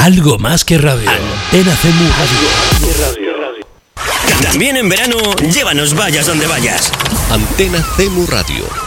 Algo más que radio. Antena CMU Radio. También en verano, llévanos vayas donde vayas. Antena CMU Radio.